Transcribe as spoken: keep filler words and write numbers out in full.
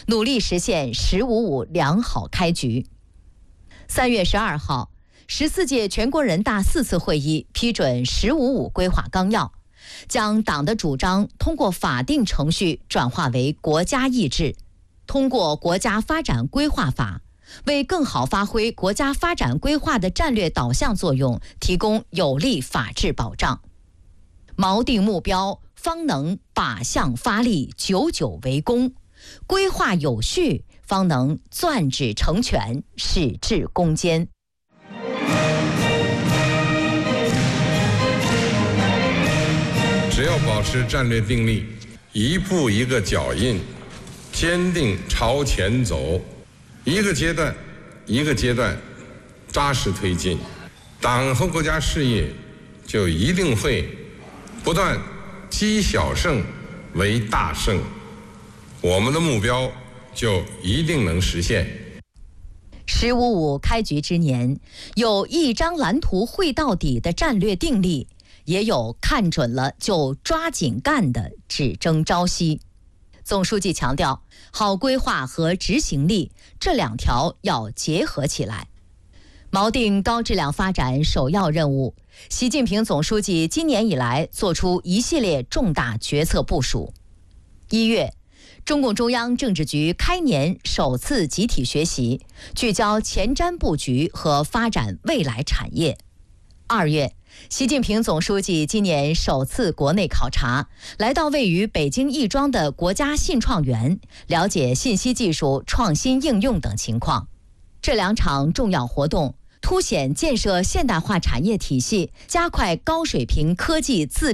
努力实现“十五五”良好开局。三月十二号，十四届全国人大四次会议批准“十五五”规划纲要，将党的主张通过法定程序转化为国家意志，通过国家发展规划法，为更好发挥国家发展规划的战略导向作用提供有力法治保障。锚定目标，方能靶向发力，久久为功；规划有序，方能攥指成拳，矢志攻坚。 只要保持战略定力，一步一个脚印，坚定朝前走，一个阶段一个阶段扎实推进，党和国家事业就一定会不断积小胜为大胜，我们的目标就一定能实现。 十五五开局之年，有一张蓝图绘到底的战略定力，也有看准了就抓紧干的只争朝夕。总书记强调，好规划和执行力这两条要结合起来。锚定高质量发展首要任务，习近平总书记今年以来作出一系列重大决策部署。一月，中共中央政治局开年首次集体学习，聚焦前瞻布局和发展未来产业。二月，习近平总书记今年首次国内考察，来到位于北京亦庄的国家信创园，了解信息技术创新应用等情况。这两场重要活动凸显建设现代化产业体系、加快高水平科技自